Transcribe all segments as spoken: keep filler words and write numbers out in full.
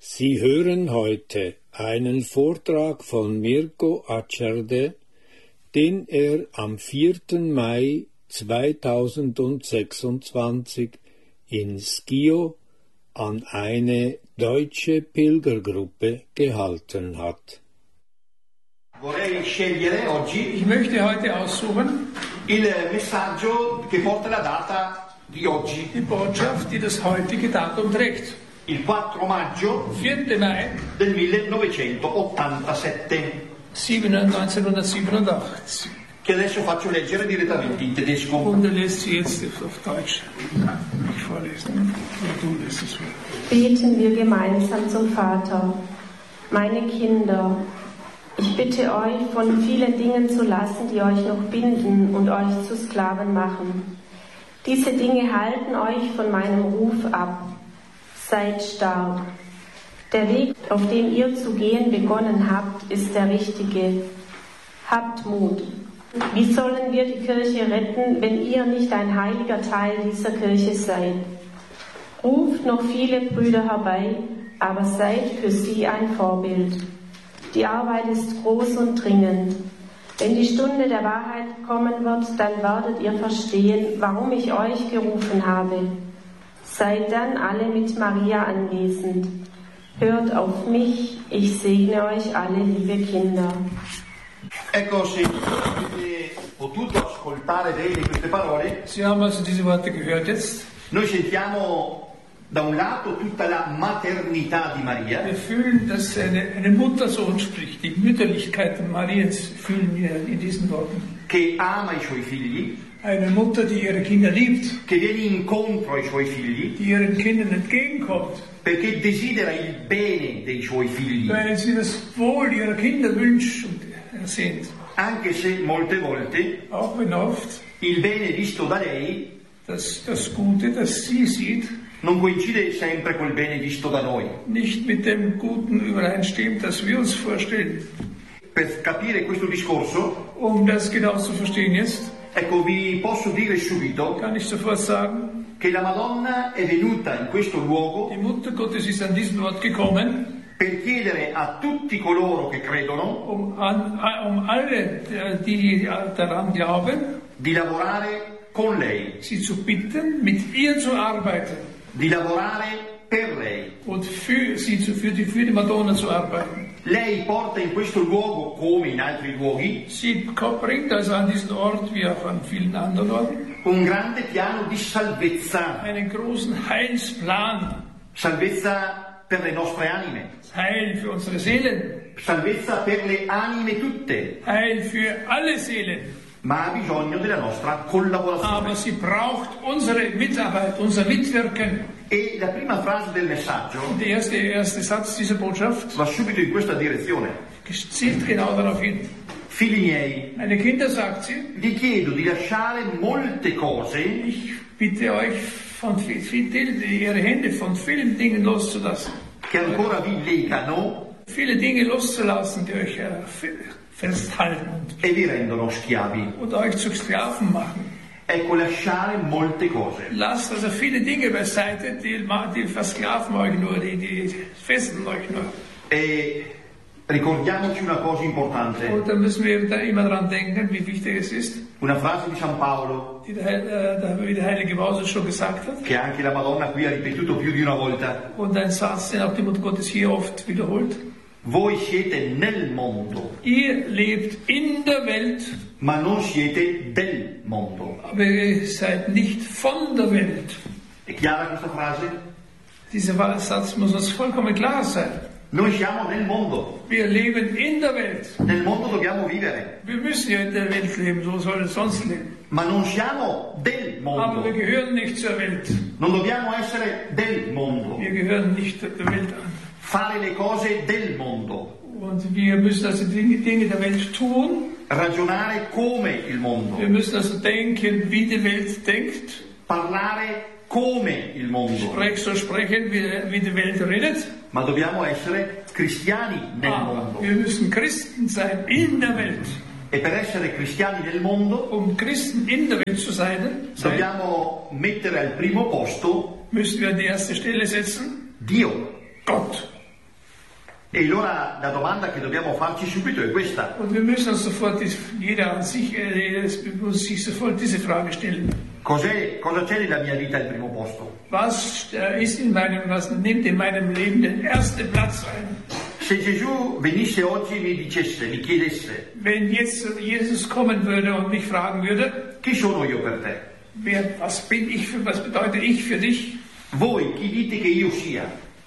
Sie hören heute einen Vortrag von Mirko Acerde, den er am vierten Mai zweitausendsechsundzwanzig in Schio an eine deutsche Pilgergruppe gehalten hat. Vorrei scegliere oggi Ich möchte heute aussuchen il messaggio che porta la data di oggi, die Botschaft, die das heutige Datum trägt. il quattro maggio vierten Mai del millenovecentottantasette, neunzehnhundertsiebenundachtzig. che adesso faccio leggere direttamente in tedesco. Und er lässt sie jetzt auf Deutsch nicht vorlesen. Oder du lässt es vor. Beten wir gemeinsam zum Vater. Meine Kinder, ich bitte euch, von vielen Dingen zu lassen, die euch noch binden und euch zu Sklaven machen. Diese Dinge halten euch von meinem Ruf ab. Seid stark. Der Weg, auf den ihr zu gehen begonnen habt, ist der richtige. Habt Mut. Wie sollen wir die Kirche retten, wenn ihr nicht ein heiliger Teil dieser Kirche seid? Ruft noch viele Brüder herbei, aber seid für sie ein Vorbild. Die Arbeit ist groß und dringend. Wenn die Stunde der Wahrheit kommen wird, dann werdet ihr verstehen, warum ich euch gerufen habe. Seid dann alle mit Maria anwesend. Hört auf mich, ich segne euch alle, liebe Kinder. Ecco, se avete potuto ascoltare bene queste parole, Sie haben also diese Worte gehört jetzt. noi sentiamo da un lato tutta la maternità di Maria, Wir fühlen, dass eine, eine Mutter so uns spricht. Die Mütterlichkeit Mariens fühlen wir in diesen Worten. che ama i suoi figli, Eine Mutter, die ihre Kinder liebt, che viene incontro ai suoi figli, die ihren Kindern entgegenkommt, perché desidera il bene dei suoi figli, weil sie das Wohl ihrer Kinder wünscht und ersehnt. anche se molte volte Auch wenn oft il bene visto da lei das, das Gute, das sie sieht, non coincide sempre col bene visto da noi. nicht mit dem Guten übereinstimmt, das wir uns vorstellen. Per capire questo discorso, Um das genau zu verstehen jetzt, ecco, vi posso dire subito kann ich sofort sagen, che la Madonna è venuta in questo luogo die Mutter Gottes ist an diesen Ort gekommen, per chiedere a tutti coloro che credono um, an, um alle, die daran glauben, di lavorare con lei, sie zu bitten, mit ihr zu arbeiten di lavorare per lei. und für sie zu, für, die, für die Madonna zu arbeiten. Lei porta in questo luogo, come in altri luoghi, Sie bringt also an diesen Ort, wie auch an vielen anderen Orten, un grande piano di salvezza, einen großen Heilsplan. salvezza per le nostre anime, Heil für unsere Seelen, salvezza per le anime tutte, Heil für alle Seelen. ma ha bisogno della nostra collaborazione. Aber sie braucht unsere Mitarbeit, unser Mitwirken. E la prima frase del messaggio Der erste, erste Satz dieser Botschaft va subito in questa direzione. zielt genau darauf hin. Figli miei, Meine Kinder, sagt sie, vi chiedo di lasciare molte cose ich bitte euch, von viel, viel, ihre Hände von vielen Dingen loszulassen. che ancora vi legano Viele Dinge loszulassen, die euch äh, festhalten und, e vi rendono schiavi. und euch zu Sklaven machen. Ecco, lasciare molte cose. Lasst also viele Dinge beiseite, die, die versklaven euch nur, die, die fesseln euch nur. E ricordiamoci una cosa importante, Und da müssen wir da immer dran denken, wie wichtig es ist, una frase di San Paolo, die der, äh, wie der Heilige Paulus schon gesagt hat. che anche la Madonna qui ha ripetuto più di una volta. Und ein Satz, den auch die Mutter Gottes hier oft wiederholt. Voi siete nel mondo, Ihr lebt in der Welt, ma non siete del mondo. aber ihr seid nicht von der Welt. È chiara questa frase? Dieser Satz muss uns vollkommen klar sein. Noi siamo nel mondo, Wir leben in der Welt. nel mondo dobbiamo vivere, Wir müssen ja in der Welt leben, so soll es sonst leben. ma non siamo del Aber wir mondo, gehören nicht zur Welt. non dobbiamo essere del mondo, Wir gehören nicht der Welt an. fare le cose del mondo, Und wir müssen also die Dinge der Welt tun. ragionare come il mondo, Wir müssen also denken, wie die Welt denkt. parlare come il mondo, Sprech so sprechen, wie, wie die Welt redet. ma dobbiamo essere cristiani nel Aber mondo. wir müssen Christen sein in der Welt. E per essere cristiani nel mondo Um Christen in der Welt zu sein, sein dobbiamo mettere al primo posto müssen wir an die erste Stelle setzen. Dio. Gott. E allora la domanda che dobbiamo farci subito è questa. Und wir müssen uns sofort, jeder an sich, äh, muss sich sofort diese Frage stellen. Cos'è, cosa c'è nella mia vita al primo posto? Was äh, ist in meinem, was nimmt in meinem Leben den ersten Platz ein? Se Gesù venisse oggi e mi dicesse, mi chiedesse, Wenn jetzt Jesus kommen würde und mich fragen würde, chi sono io per te? wer, was bin ich für, was bedeutet ich für dich? Voi chi dite che io sia?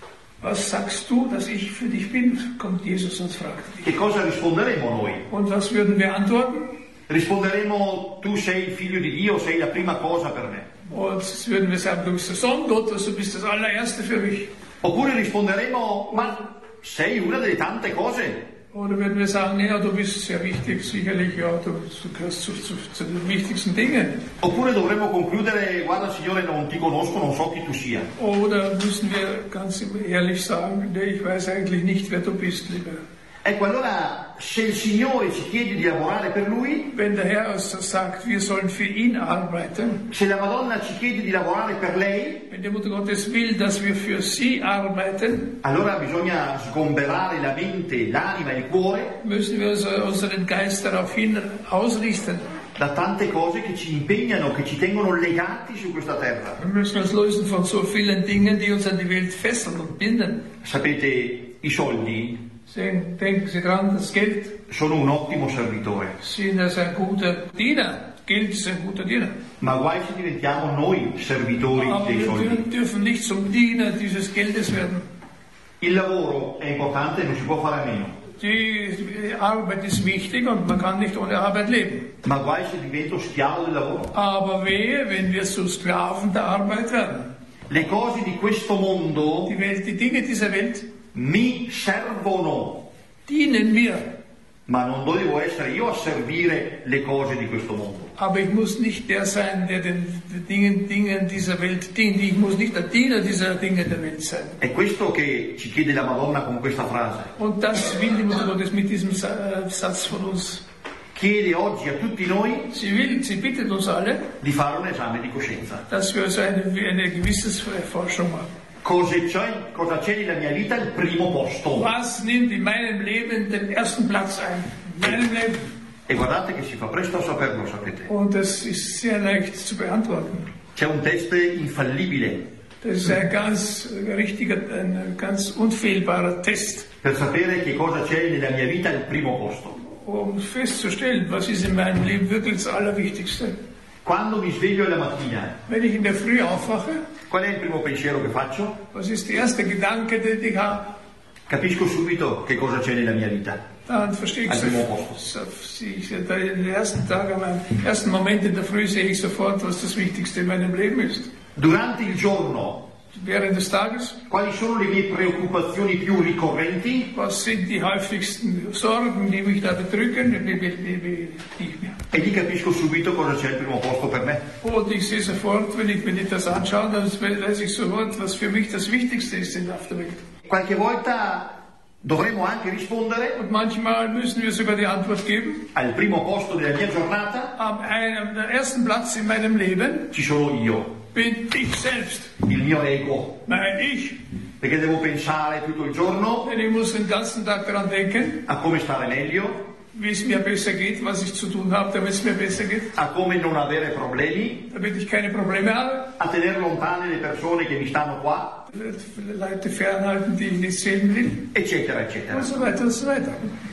Was sagst du, dass ich für dich bin? Kommt Jesus und fragt dich. Che cosa risponderemo noi? Und was würden wir antworten? Risponderemo, tu sei il figlio di Dio, sei la prima cosa per me. Und würden wir sagen, du bist der Sohn Gottes, du bist das allererste für mich. Oppure risponderemo, ma sei una delle tante cose. Oder würden wir sagen, ja, du bist sehr wichtig, sicherlich, ja, du, du gehörst zu, zu, zu den wichtigsten Dingen. Oppure dovremmo concludere, guarda Signore, non ti conosco, non so chi tu sia. Oder müssen wir ganz ehrlich sagen, nee, ich weiß eigentlich nicht, wer du bist, lieber. Ecco, allora, se il Signore ci chiede di lavorare per Lui, Wenn der Herr uns sagt, wir sollen für ihn arbeiten, se la Madonna ci chiede di lavorare per lei, wenn die Mutter Gottes will, dass wir für sie arbeiten, allora bisogna sgomberare la mente, l'anima e il cuore müssen wir unser, unseren Geist daraufhin ausrichten. da tante cose che ci impegnano, che ci tengono legati su questa terra. Wir müssen uns lösen von so vielen Dingen, die uns an die Welt fesseln und binden. Sapete, i soldi Sehen, denken Sie dran, das Geld sono un ottimo servitore, sind als ein guter Diener. Geld ist ein guter Diener. ma guai se diventiamo noi servitori Aber dei wir soldi. dür- dürfen nicht zum Diener dieses Geldes werden. Il lavoro è importante, non si può fare a meno, Die, die Arbeit ist wichtig und man kann nicht ohne Arbeit leben. ma guai se divento schiavo del lavoro. Aber wehe, wenn wir zu Sklaven der Arbeit werden. Le cose di questo mondo Die Welt, die Dinge dieser Welt mi servono, dienen mir. ma non devo essere io a servire le cose di questo mondo. Aber ich muss nicht der sein, der den Dingen, Dingen dieser Welt dient. Ich muss nicht der Diener dieser Dinge der Welt sein. È questo che ci chiede la Madonna con questa frase. Und das will die Mutter Gottes mit diesem Sa- äh, Satz von uns. Chiede oggi a tutti noi Sie will, sie bittet uns alle, di fare un esame di coscienza. dass wir so eine, eine gewisse Forschung machen. Cosa c'è, cosa c'è nella mia vita al primo posto? Was nimmt in meinem Leben den ersten Platz ein? In meinem Leben. E guardate che si fa presto a saperlo, sapete. Und das ist sehr leicht zu beantworten. C'è un test infallibile Das ist ein ganz richtiger, ein ganz unfehlbarer Test, per sapere che cosa c'è nella mia vita al primo posto. um festzustellen, was ist in meinem Leben wirklich das Allerwichtigste. Quando mi sveglio alla mattina, Wenn ich in der Früh aufwache, qual è il primo pensiero che faccio? was ist der erste Gedanke, den ich habe? Capisco subito che cosa c'è nella mia vita. Dann verstehe ich Al primo sofort, posto. sehe ich, da in den ersten Tag, am ersten Moment in der Früh sehe ich sofort, was das Wichtigste in meinem Leben ist. Durante il giorno, Während des Tages, quali sono le mie preoccupazioni più ricorrenti? was sind die häufigsten Sorgen, die mich da bedrücken, die, die, die, die, die, E lì capisco subito cosa c'è al primo posto per me. und ich sehe sofort, wenn ich mir das anschaue, dann weiß ich sofort, was für mich das Wichtigste ist in auf der Welt. Qualche volta dovremo anche rispondere Und manchmal müssen wir sogar die Antwort geben, al primo posto della mia giornata am einem, der ersten Platz in meinem Leben ci sono io, bin ich selbst, il mio ego, mein Ich. perché devo pensare tutto il giorno Denn ich muss den ganzen Tag daran denken, a come stare meglio, wie es mir besser geht, was ich zu tun habe, damit es mir besser geht, a come non avere problemi, damit ich keine Probleme habe, a tenere lontane le persone che mi stanno qua, Leute fernhalten, die ich nicht sehen will, eccetera, eccetera. und so weiter und so weiter.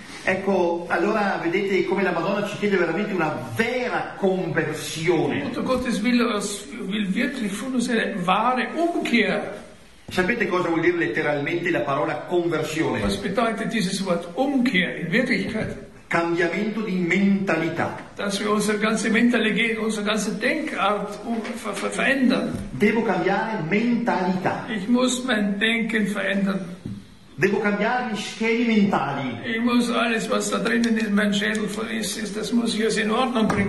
Ecco, allora vedete come la Madonna ci chiede veramente una vera conversione. Und Gottes Wille aus- will wirklich von uns eine wahre Umkehr. Sapete cosa vuol dire letteralmente la parola conversione? Was bedeutet dieses Wort Umkehr in Wirklichkeit? Cambiamento di mentalità. Dass wir unsere ganze Mentalität, unsere ganze Denkart um, ver, ver, verändern. Devo cambiare mentalità. Ich muss mein Denken verändern. Devo cambiare gli schemi mentali. Ich muss alles, was da drinnen in meinem Schädel ist, ist, das muss ich jetzt in Ordnung bringen.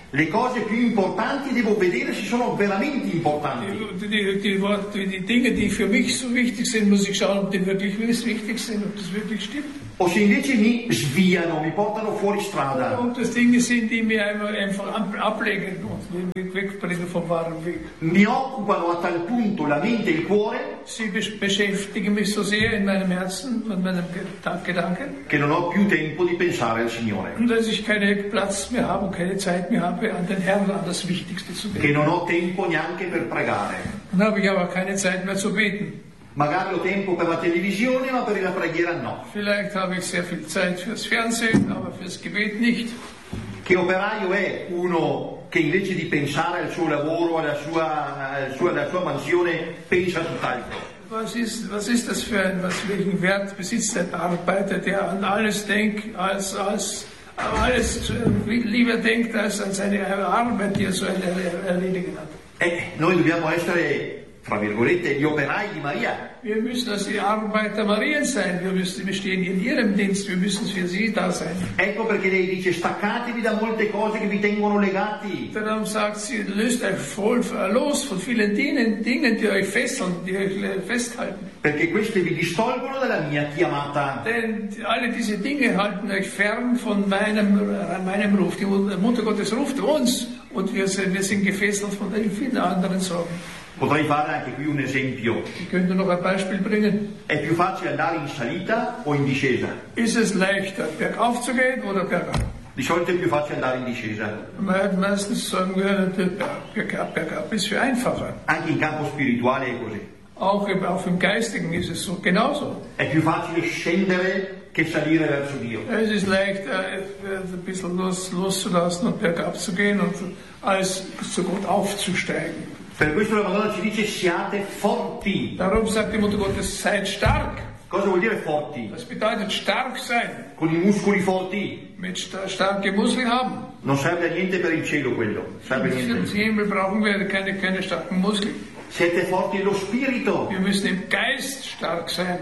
Le cose più importanti devo vedere se sono veramente importanti. Die, die, die, die, die Dinge, die für mich so wichtig sind, muss ich schauen, ob die wirklich wichtig sind, ob das wirklich stimmt. O se invece mi sviano, mi portano fuori strada. Ob das Dinge sind, die mir einfach ablegen und wegbringen vom wahren Weg. Mi occupano a tal punto la mente e il cuore. Sie beschäftigen mich so sehr in meinem Herzen und meinem Gedanken, che non ho più tempo di pensare al Signore. Dass ich keinen Platz mehr habe und keine Zeit mehr habe, an den Herrn, an das Wichtigste zu beten. Che non ho tempo neanche per pregare. Dann habe ich aber keine Zeit mehr zu beten. Magari ho tempo per la televisione, ma per la preghiera no. Vielleicht habe ich sehr viel Zeit fürs Fernsehen, aber fürs Gebet nicht. Che operaio è uno che invece di pensare al suo lavoro, alla sua, alla sua, alla sua mansione, pensa a tutt'altro? Was ist, was ist das für ein, was, welchen Wert besitzt ein Arbeiter, der an alles denkt, als, als, alles lieber denkt, als an seine Arbeit, die er so erledigen hat? Eh, noi dobbiamo essere, fra virgolette, gli operai di Maria. Wir müssen also die Arbeiter Mariens sein, wir, müssen, wir stehen in ihrem Dienst, wir müssen für sie da sein. Ecco perché lei dice, staccatevi da molte cose che vi tengono legati. Darum sagt sie, löst euch voll los von vielen Dingen, Dingen, die euch fesseln, die euch festhalten. Perché queste vi distolgono dalla mia chiamata. Denn alle diese Dinge halten euch fern von meinem, meinem Ruf. Die Mutter Gottes ruft uns und wir sind, wir sind gefesselt von den vielen anderen Sorgen. Potrei fare anche qui un esempio. Ich könnte noch ein Beispiel bringen. È più facile andare in salita o in discesa? Ist es leichter, bergauf zu gehen oder bergab? Di solito è più facile andare in discesa. Meistens sagen wir, bergab, bergab ist viel einfacher. Anche in campo spirituale è così. Auch im, auch im Geistigen ist es so, genauso. È più facile scendere che salire verso Dio. Es ist leichter, ein bisschen los, loszulassen und bergab zu gehen, und, als zu Gott aufzusteigen. Per questo la Madonna ci dice siate forti. Darum sagt die Mutter Gottes, seid stark. Cosa vuol dire forti? Das bedeutet stark sein. Con i muscoli forti. Mit sta starke Muskeln haben. Non serve a niente per il cielo quello. Serve a Im niente. Himmel brauchen wir keine, keine starken Muskeln. Siete forti nello spirito. Wir müssen im Geist stark sein.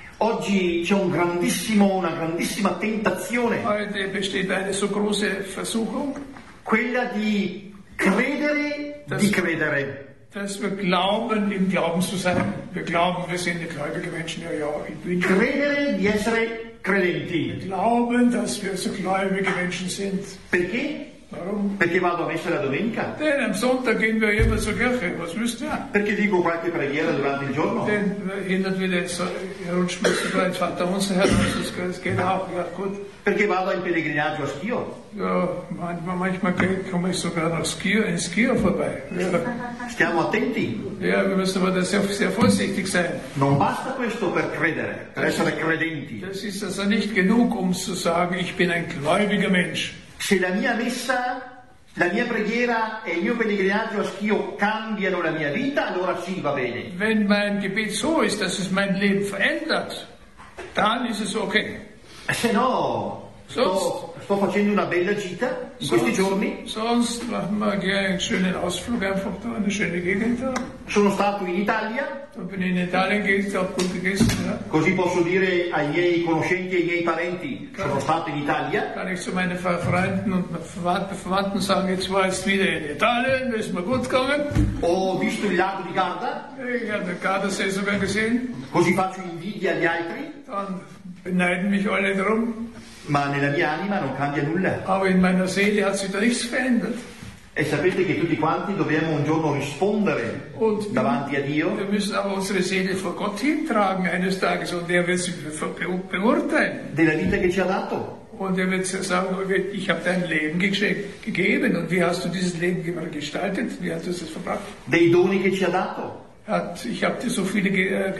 Oggi c'è un grandissimo, una grandissima tentazione. Heute besteht eine so große Versuchung. Quella di credere, das, di credere. Dass wir glauben, im Glauben zu sein. Wir glauben, wir sind die gläubigen Menschen. Ja, ja, ich bin schon. Credere di essere credenti. Wir glauben, dass wir so gläubige Menschen sind. Perché? Warum? Perché vado a messa la domenica? Denn am Sonntag gehen wir immer zur Kirche. Was müsst ihr? Perché dico qualche preghiera durante il giorno? Denn hin und wieder so, rutscht mir sogar ein Vater unser heraus. Das geht auch, ja gut. Perché vado in pellegrinaggio a Schio? Ja, manchmal, manchmal komme ich sogar nach Schio, in Schio vorbei. Ja. Stiamo attenti. Ja, wir müssen aber da sehr, sehr vorsichtig sein. Non basta questo per credere, per essere credenti. Das ist also nicht genug, um zu sagen, ich bin ein gläubiger Mensch. Se la mia messa, la mia preghiera e il mio pellegrinaggio a Schio cambiano la mia vita, allora sì, va bene. Wenn mein Gebet so ist, dass es mein Leben verändert, dann ist es okay. Se no, sto, sto facendo una bella gita in questi giorni. Sonst machen wir gerne einen schönen Ausflug einfach da, eine schöne Gegend da. Sono stato in Italia. Da bin ich in Italien gewesen, habe gut gegessen. Ja. Così posso dire ai miei conoscenti e ai miei parenti, sono stato in Italia. Kann ich zu meinen Freunden und Verwandten sagen, jetzt war ich wieder in Italien, ist mir gut gegangen. Ho visto il lago di Garda. Ich habe den Gardasee sogar gesehen. Così faccio invidia agli altri. Dann beneiden mich alle drum. Ma nella mia anima non cambia nulla. Aber in meiner Seele hat sich da nichts verändert. E sapete che tutti quanti dobbiamo un giorno rispondere und davanti a Dio. Wir müssen aber unsere Seele vor Gott hintragen eines Tages, und er wird sie beurteilen. Della vita che ci ha dato. Und er wird sagen, ich habe dein Leben ge gegeben, und wie hast du dieses Leben gestaltet? Wie hast du es verbracht? Dei doni che ci ha dato. Hat, ich habe dir so viele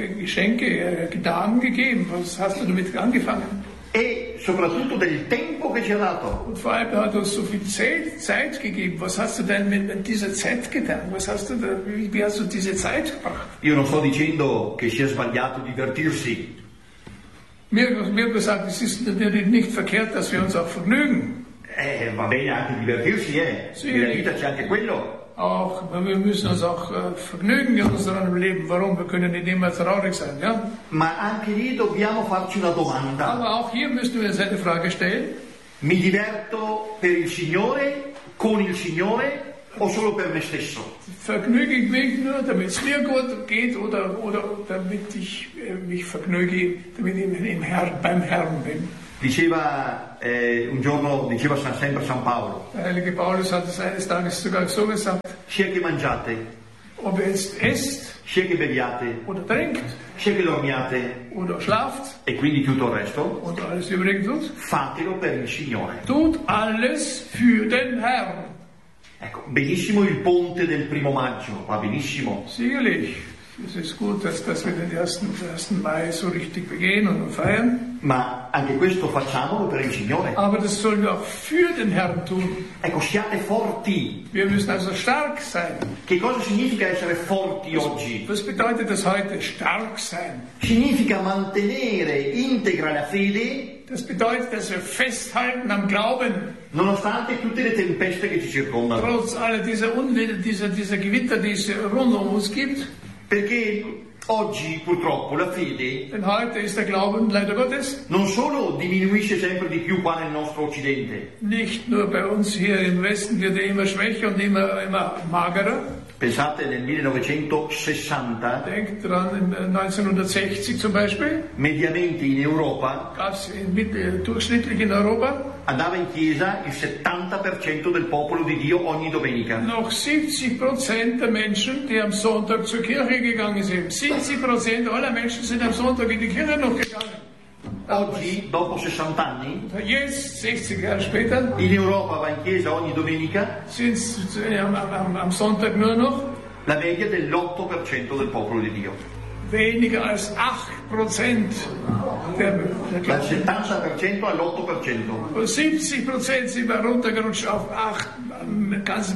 Geschenke, Gaben gegeben. Was hast du damit angefangen? E soprattutto del tempo che ci ha dato. Und vor allem hat er uns so viel Zeit, Zeit gegeben. Was hast du denn mit, mit dieser Zeit getan? Was hast du da, wie, wie hast du diese Zeit gebracht? Io non sto dicendo che sia sbagliato divertirsi. Mir, mir gesagt, es ist natürlich nicht verkehrt, dass wir uns auch vergnügen. Eh, va bene anche divertirsi, eh. Sì. Nella vita c'è anche quello. Auch, wir müssen uns auch äh, vergnügen in unserem Leben. Warum? Wir können nicht immer traurig sein, ja? Ma anche lì dobbiamo farci una domanda. Aber auch hier müssen wir uns eine Frage stellen. Mi diverto per il Signore con il Signore o solo per me stesso? Vergnüge ich mich nur, damit es mir gut geht, oder, oder damit ich äh, mich vergnüge, damit ich im Herrn, beim Herrn bin? Diceva eh, un giorno, diceva San, sempre San Paolo, Der heilige Paulus hat es eines Tages sogar so gesagt, sia che mangiate, ob ihr jetzt esst sia che beviate, oder trinkt sia che dormiate oder schlaft e quindi tutto il resto, und alles übrige tut, fatelo per il Signore. tut alles für den Herrn. Ecco, benissimo il ponte del primo maggio, va benissimo, Sicherlich, es ist gut, dass, dass wir den ersten, ersten Mai so richtig begehen und feiern, ma anche questo facciamolo per il Signore. aber das sollen wir auch für den Herrn tun. Ecco, siate forti. Wir müssen also stark sein. Che cosa significa essere forti oggi? Was bedeutet das heute, stark sein? Significa mantenere integra la fede Das bedeutet, dass wir festhalten am Glauben, nonostante tutte le tempeste che ci circondano. trotz aller dieser Unwetter, dieser, dieser Gewitter, die es rund um uns gibt. Perché oggi purtroppo la fede Denn heute ist der Glauben, leider Gottes, non solo diminuisce sempre di più qua nel nostro Occidente, nicht nur bei uns hier im Westen wird er immer schwächer und immer, immer magerer. pensate nel millenovecentosessanta, Denkt dran, in neunzehnhundertsechzig zum Beispiel, mediamente in Europa gab es durchschnittlich in Europa andava in chiesa il settanta per cento del popolo di Dio ogni domenica. noch siebzig Prozent der Menschen, die am Sonntag zur Kirche gegangen sind. siebzig Prozent aller Menschen sind am Sonntag in die Kirche noch gegangen. Oggi, dopo sessanta anni, Jetzt, sechzig Jahre später, in Europa va in chiesa ogni domenica sind es am, am, am Sonntag nur noch la media dell'otto per cento del popolo di Dio. weniger als acht Prozent der, der Dal Glauben. settanta per cento all'otto per cento. Von siebzig Prozent sind wir runtergerutscht auf acht, ganz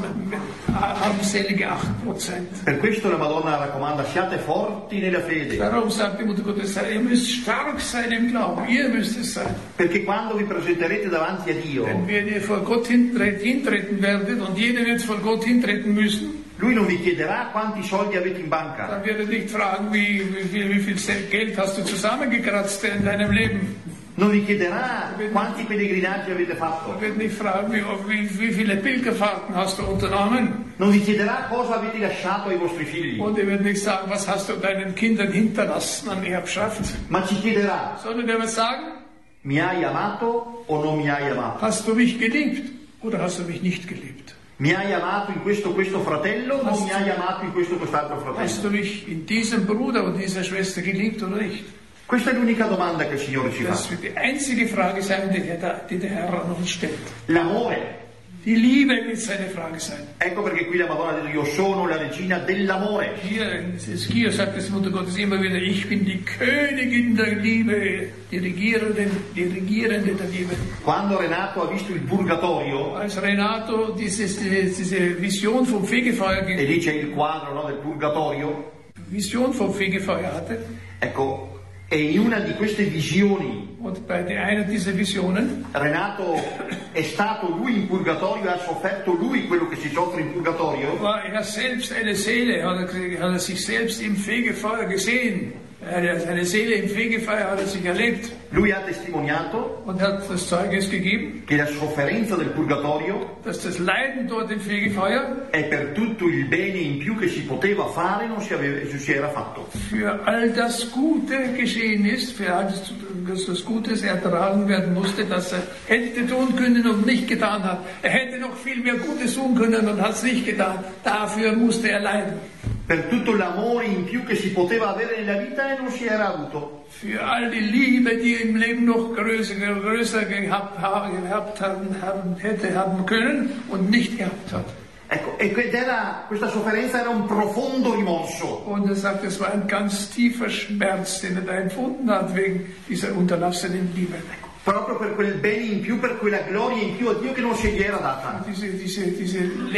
armselige acht Prozent. Per questo la Madonna raccomanda: siate forti nella fede, Darum sagt die Mutter Gottes, ihr müsst stark sein im Glauben, ihr müsst es sein. perché quando vi presenterete davanti a Dio, Denn wenn ihr vor Gott hintreten, hintreten werdet, und jeder wird vor Gott hintreten müssen, Lui non vi chiederà quanti soldi avete in banca, dann wird er nicht fragen, wie, wie, viel, wie viel Geld hast du zusammengekratzt in deinem Leben. non vi chiederà quanti pellegrinaggi avete fatto, Er wird nicht fragen, wie, wie, wie viele Pilgerfahrten hast du unternommen. non vi chiederà cosa avete lasciato ai vostri figli, Und er wird nicht sagen, was hast du deinen Kindern hinterlassen an Erbschaft. ma ci chiederà: Sondern er wird sagen, mi hai amato o non mi hai amato? hast du mich geliebt oder hast du mich nicht geliebt? Mi hai amato in questo questo fratello o non mi hai amato in questo quest'altro Hast fratello? du mich in diesem Bruder und dieser Schwester geliebt oder nicht? Questa è l'unica domanda che il Signore ci Das fa. wird die einzige Frage sein, die der, die der Herr an uns stellt. L'amore. Die Liebe wird seine Frage sein. Ecco perché qui la Madonna dice: io sono la regina dell'amore. Hier, hier sagt das Mutter Gottes immer wieder, ich bin die Königin der Liebe, die Regierende, die Regierende der Liebe. Quando Renato ha visto il purgatorio, Als Renato dieses, diese Vision vom Fegefeuer, e lì c'è il quadro, no, del purgatorio, Vision vom Fegefeuer hatte, ecco, e in una di queste visioni und bei der einer dieser Visionen Renato è stato lui in purgatorio, ha sofferto lui quello che si soffre in purgatorio, war er selbst eine Seele, hat er, hat er sich selbst im Fegefeuer gesehen. Er, seine Seele im Fegefeuer hat er sich erlebt lui ha testimoniato und hat das Zeugnis gegeben, che la sofferenza del purgatorio dass das Leiden dort im Fegefeuer è per tutto il bene in più che si poteva fare non si, aveva, si era fatto. für all das Gute geschehen ist, für all das, dass das Gutes ertragen werden musste, das er hätte tun können und nicht getan hat. Er hätte noch viel mehr Gutes tun können und hat es nicht getan. Dafür musste er leiden. Per tutto l'amore in più che si poteva avere nella vita e non si era avuto. Für all die Liebe, die im Leben noch größer, größer gehabt, gehabt haben, haben, hätte haben können und nicht gehabt hat. Ecco, e era, questa sofferenza era un profondo rimorso. Und er sagt, es war ein ganz tiefer Schmerz, den er da empfunden hat wegen dieser unterlassenen Liebe. Proprio per quel bene in più, per quella gloria in più a Dio che non se gli era data. Diese, diese, diese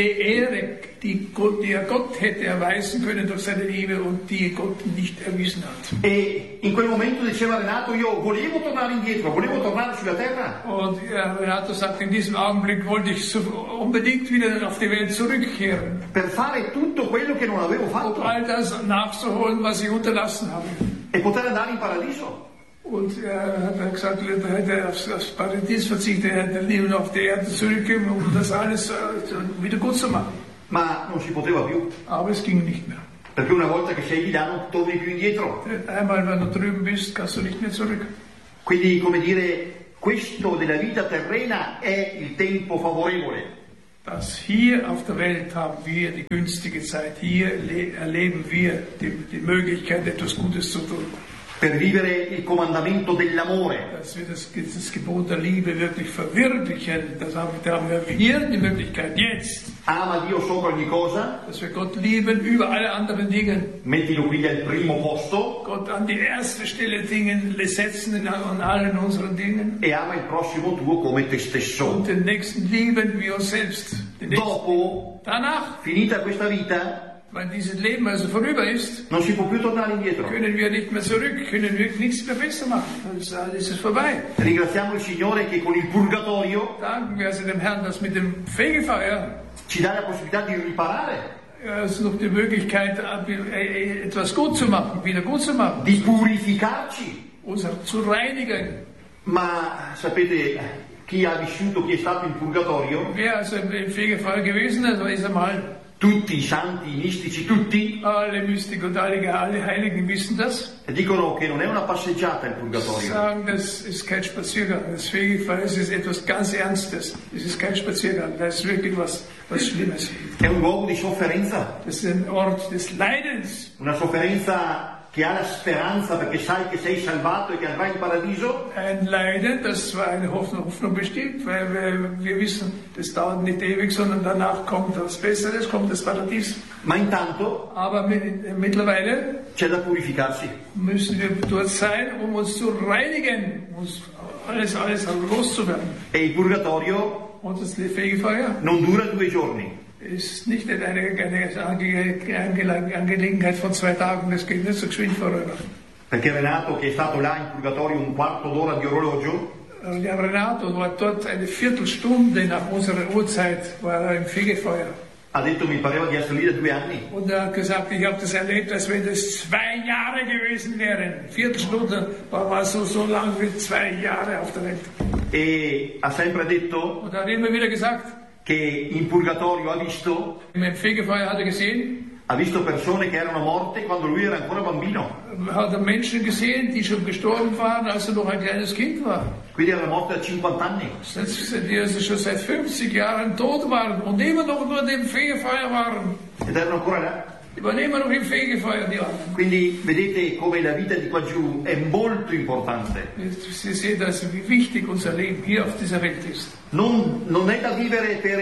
Ehre, die, Gott, die er Gott hätte erweisen können durch seine Liebe und die Gott nicht erwiesen hat. E in quel momento diceva Renato: io volevo tornare indietro, volevo tornare sulla terra. Und ja, Renato sagt, in diesem Augenblick wollte ich so unbedingt wieder auf die Welt zurückkehren, Per fare tutto quello che non avevo um fatto all das nachzuholen, was ich unterlassen habe. e poter andare in paradiso. Und er hat dann gesagt, er hätte aufs, aufs Paradies verzichtet, er hätte lieber auf die Erde zurückkommen, um das alles äh, wieder gut zu machen. Ma non si poteva più, Aber es ging nicht mehr. perché una volta che sei di là non torni più indietro. Denn einmal, wenn du drüben bist, kannst du nicht mehr zurück. Quindi, come dire, questo della vita terrena è il tempo favorevole. Das hier auf der Welt haben wir die günstige Zeit. Hier le- erleben wir die, die Möglichkeit, etwas Gutes zu tun. Per vivere il comandamento dell'amore, Dass wir das, das Gebot der Liebe wirklich verwirklichen. Das haben, da haben wir hier die Möglichkeit, jetzt, ama Dio sopra ogni cosa, dass wir Gott lieben über alle anderen Dinge. mettilo quindi al primo posto Gott an die erste Stelle Dingen setzen in, an allen unseren Dingen. e ama il prossimo tuo come te stesso. Und den Nächsten lieben wie uns selbst. Den Nächsten. Dopo, Danach, finita questa vita, wenn dieses Leben also vorüber ist, non si può più tornare indietro. können wir nicht mehr zurück, können wir nichts mehr besser machen. Dann ist alles ist vorbei. Ringraziamo il Signore che con il purgatorio Danken wir also dem Herrn, dass mit dem Fegefeuer ci dà la possibilità di riparare, es noch die Möglichkeit, etwas gut zu machen, wieder gut zu machen, di purificarci. uns zu reinigen. Ma sapete, chi ha vissuto, chi è stato in purgatorio, Wer also im Fegefeuer gewesen ist, weiß einmal, tutti i santi, i mistici, tutti, alle Mystiker und alle, alle Heiligen wissen das, dicono che non è una passeggiata il purgatorio, sagen, das ist kein Spaziergang. Das Fegefeuer ist etwas ganz Ernstes. Es ist kein Spaziergang, das ist wirklich was, was Schlimmes. è un luogo di sofferenza, Das ist ein Ort des Leidens. una sofferenza che ha la speranza perché sai che sei salvato e che andrai in paradiso, Ein Leiden, das zwar eine Hoffnung, Hoffnung bestimmt, weil wir, wir wissen, das dauert nicht ewig, sondern danach kommt was Besseres, kommt das Paradies. ma intanto Aber mit, mittlerweile c'è da purificarsi. müssen wir dort sein, um uns zu reinigen, uns alles, alles loszuwerden. E il purgatorio Und das Fegefeuer non dura due giorni, ist nicht eine, eine Ange Angelegenheit von zwei Tagen, das geht nicht so geschwind vorüber. perché Renato, che è stato là in purgatorio un quarto d'ora di orologio, Der Renato war dort eine Viertelstunde nach unserer Uhrzeit, war er im Fegefeuer. ha detto mi pareva di essere lì da due anni. Und er hat gesagt, ich habe das erlebt, als wenn das zwei Jahre gewesen wären. Viertelstunde war, war so, so lang wie zwei Jahre auf der Welt. E ha sempre detto Und er hat immer wieder gesagt, che in purgatorio ha visto, im Fegefeuer hat er gesehen, ha visto persone che erano morte quando lui era ancora bambino, hat er Menschen gesehen, die schon gestorben waren, als er noch ein kleines Kind war. quindi erano morte a cinquanta anni. Die also schon seit fünfzig Jahren tot waren und immer noch nur im Fegefeuer waren. Ed erano ancora là. Die waren immer noch im Fegefeuer, die anderen. Quindi vedete come la vita di qua giù è molto importante. Sie sehen also, wie wichtig unser Leben hier auf dieser Welt ist. Non, non è da vivere per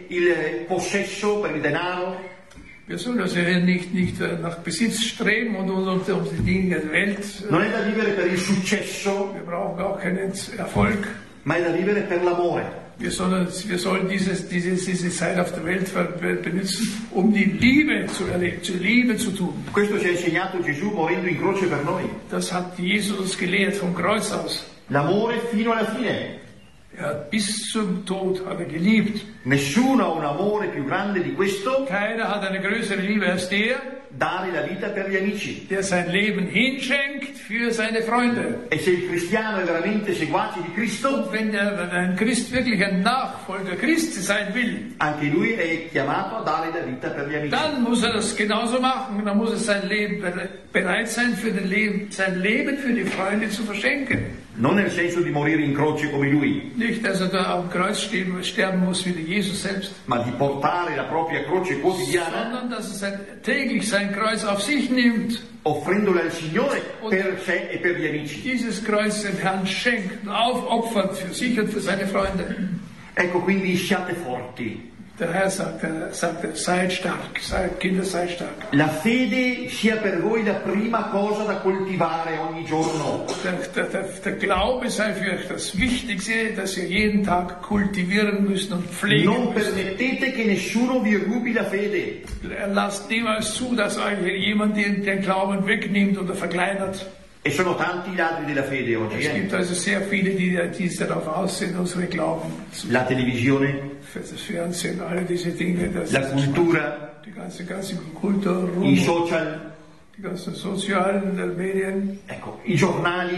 il possesso, per il denaro, Wir sollen also hier nicht, nicht nach Besitz streben und uns um, um die Dinge der Welt. non è da vivere per il successo, Wir brauchen auch keinen Erfolg. ma è da vivere per l'amore. Wir sollen, wir sollen dieses, dieses, diese Zeit auf der Welt benutzen, um die Liebe zu erleben, zu Liebe zu tun. Questo ci ha insegnato Gesù morendo in croce per noi. Das hat Jesus uns gelehrt vom Kreuz aus. L'amore fino alla fine. Er hat bis zum Tod hat er geliebt. Nessuno ha un amore più grande di questo, Keiner hat eine größere Liebe als der, dare la vita per gli amici. der sein Leben hinschenkt für seine Freunde. E se il cristiano è veramente seguace di Cristo, Und wenn, der, wenn ein Christ wirklich ein Nachfolger Christi sein will, anche lui è chiamato a dare la vita per gli amici. dann muss er das genauso machen. Dann muss er sein Leben bereit sein, für den Leben, sein Leben für die Freunde zu verschenken. Non nel senso di morire in croce come lui, Nicht, dass er da am Kreuz stehen, sterben muss wie der Jesus selbst, ma di portare la propria croce quotidiana, sondern dass er sein, täglich sein Kreuz auf sich nimmt, offrendola al Signore per sé e per gli amici. dieses Kreuz dem Herrn schenkt und aufopfert für sich und für seine Freunde. Ecco, quindi siate forti. Der Herr sagt, er, sagt er, seid stark, seid Kinder, seid stark. La fede sia per voi la prima cosa da coltivare ogni giorno. Der, der, der, der Glaube sei für euch das Wichtigste, das ihr jeden Tag kultivieren müsst und pflegen Non müsst. permettete che nessuno vi rubi la fede. Lasst niemals zu, dass euch jemand den, den Glauben wegnimmt oder verkleinert. E sono tanti i ladri della fede oggi. Es Eh? gibt also sehr viele, die, die darauf aus sind, unsere Glauben zu La televisione, für das Fernsehen, alle diese Dinge, das la cultura, die ganze, ganze Kultur, i social, die ganzen sozialen Medien, ecco, i giornali,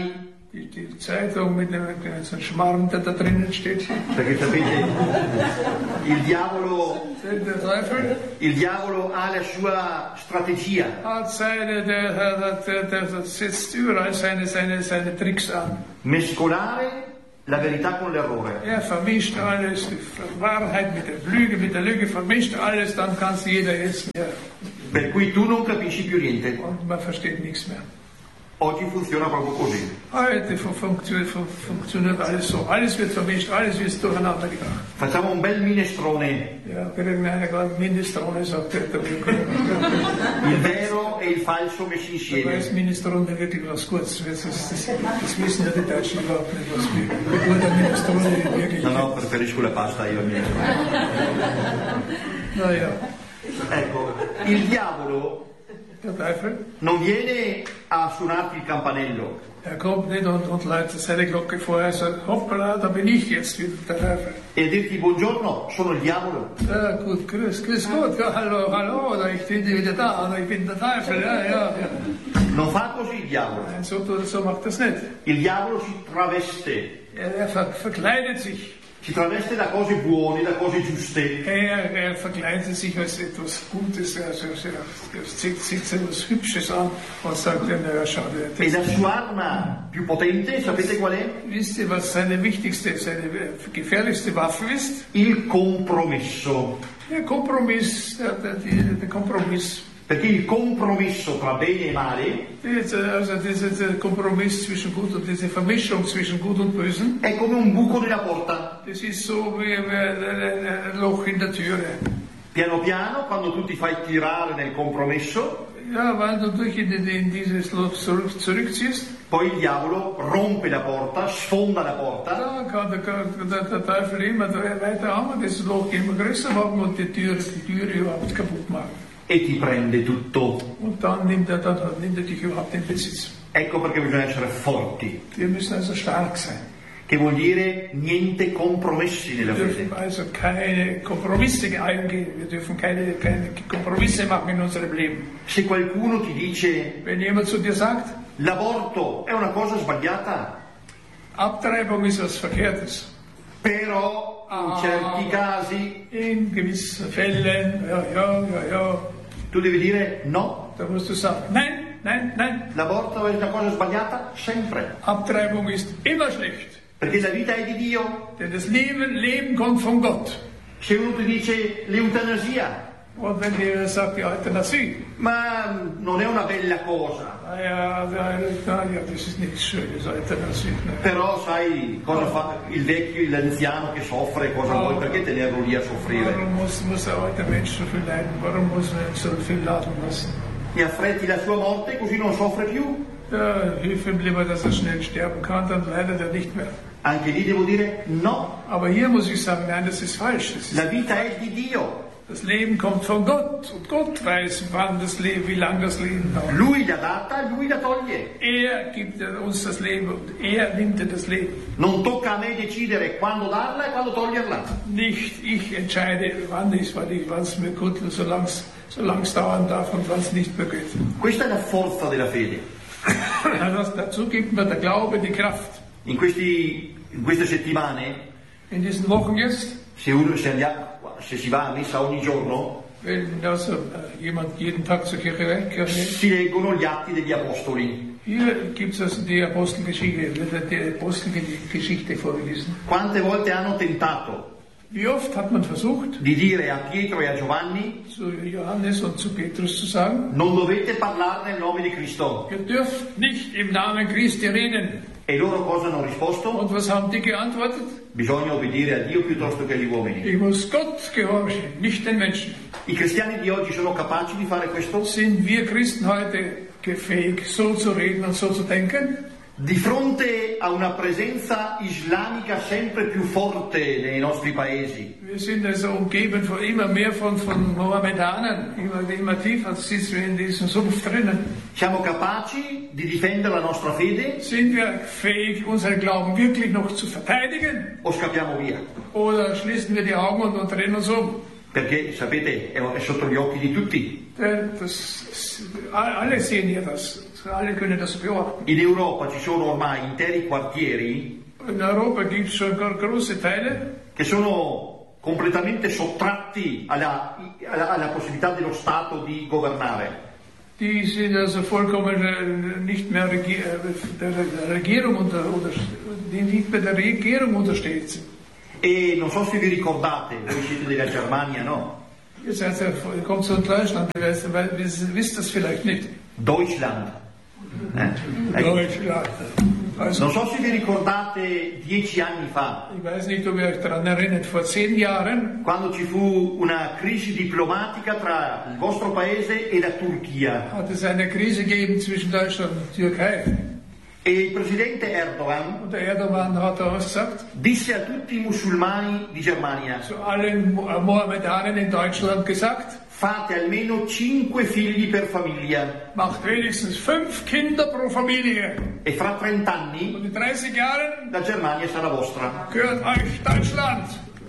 Die, die Zeitung mit dem so einem Schmarrn, der da drinnen steht. Perché sapete, il diavolo, Der Teufel il diavolo ha la sua strategia. hat seine, der, der, der, der setzt überall seine, seine, seine Tricks an. Mescolare la verità con l'errore. Er vermischt alles, die Wahrheit mit der Lüge, mit der Lüge vermischt alles, dann kann es jeder jetzt mehr. Per cui tu non capisci più niente. Und man versteht nichts mehr. Oggi funziona proprio così. Heute funktioniert, funktioniert alles so. Alles wird vermischt, alles wird durcheinander gebracht. Facciamo un bel minestrone. Ja, irgendeiner gerade Minestrone sagt er. Il vero e il falso messi Da insieme. ist Minestrone wirklich was Gutes. Das, das, das, das wissen ja die Deutschen überhaupt nicht, was wie gut der Minestrone wirklich No, ist. no, preferisco la pasta io al minestrone. Naja, Ecco, il diavolo der Teufel, non viene a suonarti il campanello, er kommt nicht und, und läutet seine Glocke vor. Er sagt, hoppala, da bin ich jetzt wieder, der Teufel. e dirti buongiorno, sono il diavolo. Ja, gut, grüß, grüß Gott, ja, hallo, hallo, oder ich bin wieder da, oder ich bin der Teufel, ja, ja, ja. Non fa così il diavolo. Nein, so, tut- so macht das nicht. Il diavolo si traveste, Er, er ver, verkleidet sich. si traveste da cose buone, da cose giuste. Er, er verkleidet sich als etwas Gutes, also, er, er zieht sich etwas Hübsches an und sagt, ja, naja, schau dir E la das. sua arma più potente, sapete qual è? Wisst ihr, was seine wichtigste, seine gefährlichste Waffe ist? Il compromesso. Der Kompromiss, der, der, die- der Kompromiss. Perché il compromesso tra bene e male Diese- Also dieser dieser Kompromiss zwischen Gut und diese Vermischung zwischen Gut und Bösen, è come un buco nella porta. das ist so wie wie ein ein Loch in der Türe. Piano piano, quando tu ti fai tirare nel compromesso, Ja, weil du dich in, in dieses Loch zurück, zurückziehst, poi il diavolo rompe la porta, sfonda la porta da kann der, der, der Teufel immer weiter an, das Loch immer größer machen und die Türe, die Türe überhaupt kaputt machen. e ti prende tutto. Und dann nimmt er, dann nimmt er dich überhaupt in Besitz. Ecco perché bisogna essere forti, Wir müssen also stark sein. che vuol dire niente compromessi nella Wir fede. dürfen also keine Kompromisse eingehen. Wir dürfen keine, keine Kompromisse machen in unserem Leben. Se qualcuno ti dice Wenn jemand zu dir sagt, l'aborto è una cosa sbagliata, Abtreibung ist was Verkehrtes, però in certi casi in gewissen Fällen, ja, ja, ja, ja, tu devi dire no, da musst du sagen, nein, nein, nein, l'aborto è una cosa sbagliata sempre, Abtreibung ist immer schlecht. perché la vita è di Dio. Denn das Leben, Leben kommt von Gott. Se uno ti dice l'eutanasia, Und wenn dir sagt, die Euthanasie, ma non è una bella cosa, naja, ja, ja, das ist nichts Schönes, Euthanasie. Ne? però sai cosa fa il vecchio, l'anziano che soffre, cosa vuoi, perché tenerlo lì a soffrire? Warum muss, muss der alte Mensch so viel leiden? Warum muss man so viel leiden lassen? E affretti la sua morte così non soffre più? Ja, hilf ihm lieber, dass er schnell sterben kann, dann leidet er nicht mehr. Anche lì devo dire no, Aber hier muss ich sagen, nein, das ist falsch. Das, ist, la vita è di Dio, das Leben kommt von Gott und Gott weiß, wann das Leben, wie lang das Leben dauert. lui l'ha data, lui la toglie. Er gibt uns das Leben und er nimmt das Leben. Non tocca a me decidere quando darla e quando toglierla. Nicht ich entscheide, wann ich, wann ich, wann es mir gut ist, solange es solange es dauern darf und wann es nicht mehr geht. Questa è la forza della fede. Das, dazu gibt mir der Glaube die Kraft. In, questi, in queste settimane, In diesen Wochen jetzt, se, uno, se, andiamo, se si va a messa ogni giorno, wenn also äh, jemand jeden Tag zur Kirche geht, si leggono gli atti degli apostoli. hier gibt es also die Apostelgeschichte, wird die Apostelgeschichte vorgelesen. Quante volte hanno tentato Wie oft hat man versucht, di dire a Pietro e a Giovanni zu Johannes und zu Petrus zu sagen, non dovete parlare nel nome di Cristo. ihr dürft nicht im Namen Christi reden. E loro cosa hanno risposto? Und was haben die geantwortet? Bisogna obbedire a Dio piuttosto che agli uomini. Ich muss Gott gehorchen, nicht den Menschen. I cristiani di oggi sono capaci di fare questo? Sind wir Christen heute fähig, so zu reden und so zu denken? Di fronte a una presenza islamica sempre più forte nei nostri paesi, Wir sind also umgeben von immer mehr von, von Mohammedanern, immer, immer tiefer sitzen wir in diesem Sumpf drinnen. siamo capaci di difendere la nostra fede Sind wir fähig, unseren Glauben wirklich noch zu verteidigen? o scappiamo via? Oder schließen wir die Augen und, und drehen uns um? Perché, sapete, è, è sotto gli occhi di tutti. Das, alle sehen hier das, alle können das beobachten. In Europa ci sono ormai interi quartieri In Europa gibt es schon große Teile, che sono completamente sottratti alla, alla, alla possibilità dello Stato di governare. die sind also vollkommen äh, nicht mehr Regi äh, der, der Regierung unter, unter, die nicht mehr der Regierung untersteht sind. E non so se vi ricordate, voi siete della Germania, no? Ihr seid ja, ihr kommt so in Deutschland, ihr wisst, ihr wisst das vielleicht nicht. Deutschland. Eh? Deutschland. Also, Non so se vi ricordate dieci anni fa, ich weiß nicht, ob ihr euch daran erinnert, vor zehn Jahren, quando ci fu una crisi diplomatica tra il vostro paese e la Turchia. hat es eine Krise gegeben zwischen Deutschland und Türkei. E il presidente Erdogan Und der Erdogan hat da was gesagt, disse a tutti i musulmani di Germania: zu allen Mo- Mohammedanern in Deutschland gesagt, fate almeno cinque figli per famiglia macht wenigstens fünf Kinder pro Familie. e fra trent'anni Und in dreißig Jahren la Germania sarà vostra. gehört euch Deutschland.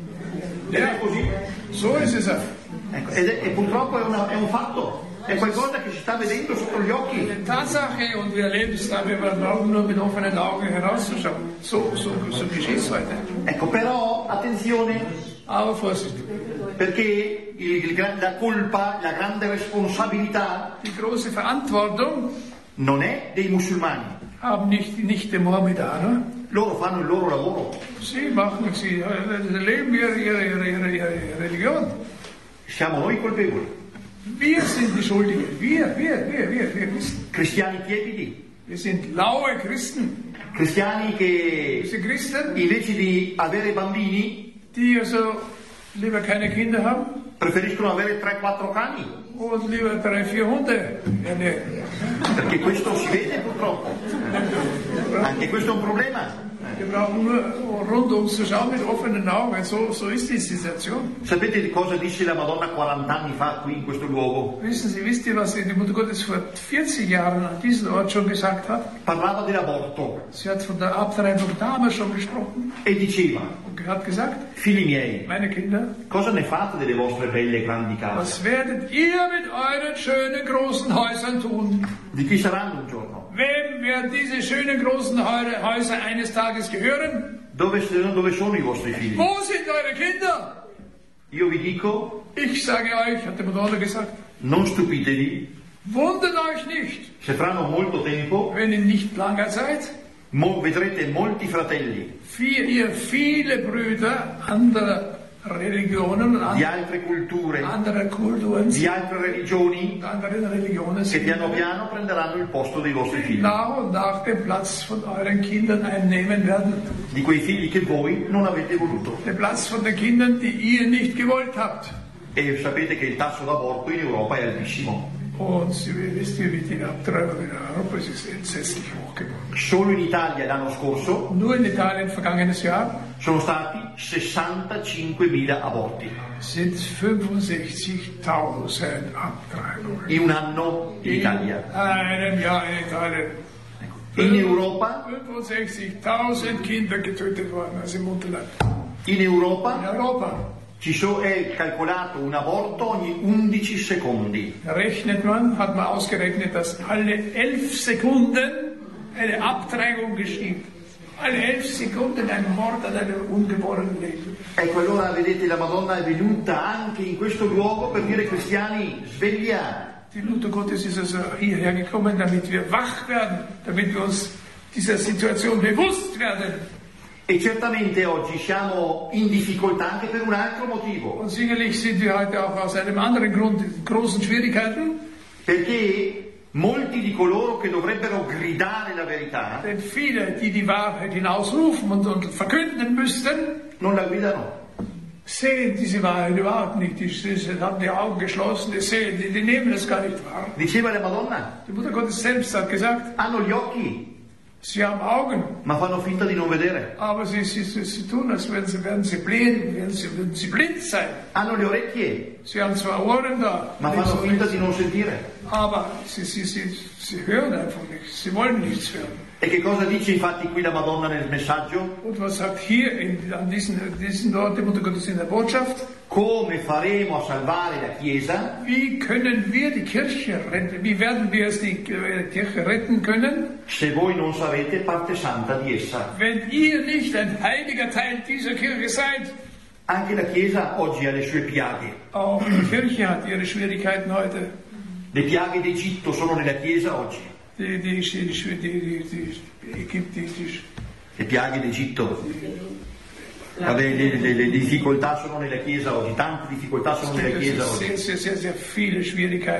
Ed è così. So ist es auch. Ecco, ed è, e purtroppo è, una- è un fatto, è qualcosa che si sta vedendo sotto gli occhi. Eine Tatsache, und wir erleben es da, wir brauchen nur mit offenen Augen herauszuschauen. So, so, so geschieht es heute. Ecco, però attenzione, Aber Vorsicht, perché il- il gra- la colpa, la grande responsabilità die große Verantwortung non è dei musulmani. haben nicht, nicht die Mohammedaner. Loro fanno il loro lavoro. Sie machen, sie äh, leben ihre, ihre, ihre, ihre, ihre Religion. Siamo noi colpevoli. Wir sind die Schuldigen. Wir, wir, wir, wir, wir Christen. Cristiani tiepidi, Wir sind laue Christen. cristiani che Diese Christen, invece di avere bambini die also lieber keine Kinder haben preferiscono avere tre quattro cani, und lieber drei, vier Hunde ernähren. perché questo si vede purtroppo. Anche questo è un problema. Wir brauchen nur rundum zu schauen mit offenen Augen. So, so ist die Situation. Sapete cosa disse la Madonna quaranta anni fa qui in questo luogo? Wissen Sie, wisst ihr, was die Mutter Gottes vor vierzig Jahren an diesem Ort schon gesagt hat? Parlava dell'aborto Sie hat von der Abtreibung damals schon gesprochen e diceva: und hat gesagt, figli miei, meine Kinder, cosa ne fate delle vostre belle grandi case? was werdet ihr mit euren schönen großen Häusern tun? Di chi saranno un giorno? Wem werden diese schönen großen Häu- Häuser eines Tages gehören? Dove, dove sono i vostri figli? Wo sind eure Kinder? Io vi dico, Ich sage euch, hat die Madonna gesagt, non stupitevi wundert euch nicht, se fra non molto tempo wenn in nicht langer Zeit mo- vedrete molti fratelli viel, ihr viele Brüder anderer Religionen und di an- altre culture, anderer Kulturen di altre religioni und anderen Religionen che piano sind, piano prenderanno il posto dei vostri figli, nach und nach den Platz von euren Kindern einnehmen werden. di quei figli che voi non avete voluto. Den Platz von den Kindern, die ihr nicht gewollt habt. E sapete che il tasso d'aborto in Europa è altissimo. Und Sie wisst ihr, wie die Abtreibung in Europa ist, ist entsetzlich hoch geworden. Solo in Italia l'anno scorso Nur in Italien vergangenes Jahr sono stati sessantacinquemila aborti sind fünfundsechzigtausend Abtreibungen. in un anno in Italia. Einem Jahr in Italien. In Europa, fünfundsechzigtausend Kinder getötet worden, also im Mutterland. in In Europa Europa ci so- è calcolato un aborto ogni undici secondi. rechnet man, hat man ausgerechnet, dass alle elf Sekunden eine Abtreibung geschieht. Alle elf Sekunden ein Mord an einem ungeborenen Leben. Ecco, allora vedete, la Madonna è venuta anche in questo luogo per dire: cristiani, svegliate. Die Mutter Gottes ist also hierher gekommen, damit wir wach werden, damit wir uns dieser Situation bewusst werden. E certamente oggi siamo in difficoltà anche per un altro motivo, Und sicherlich sind wir heute auch aus einem anderen Grund in großen Schwierigkeiten, perché molti di coloro che dovrebbero gridare la verità denn viele, die die Wahrheit hinausrufen und, und verkünden müssten, non la gridano. sehen diese Wahrheit überhaupt nicht. Die, die haben die Augen geschlossen, die, sehen, die, die nehmen es gar nicht wahr. Diceva la Madonna: Die Mutter Gottes selbst hat gesagt, hanno gli occhi, sie haben Augen, ma fanno finta di non vedere. aber sie, sie, sie, sie tun, als wären sie, wären sie blind, wären sie, würden sie blind sein. Hanno le orecchie, Sie haben zwar Ohren da, ma fanno finta di non sentire. aber sie, sie, sie, sie hören einfach nichts. Sie wollen nichts hören. E che cosa dice infatti qui la Madonna nel messaggio? Und was sagt hier in, an diesen, diesen Ort die Mutter Gottes in der Botschaft? Come faremo a salvare la Chiesa? Wie können wir die Kirche retten? Wie werden wir es die äh, Kirche retten können? Se voi non sarete parte santa di essa. Wenn ihr nicht ein heiliger Teil dieser Kirche seid. Anche la Chiesa oggi ha le sue piaghe. Auch die Kirche hat ihre Schwierigkeiten heute. Le piaghe d'Egitto sono nella Chiesa oggi. Die, die, die, die, die, die, Ägypten, die, Le piaghe d'Egitto. Le, le, le, le difficoltà sono nella Chiesa oggi, tante difficoltà sono nella Chiesa oggi. Sehr, sehr, sehr, sehr viele Schwierigkeiten.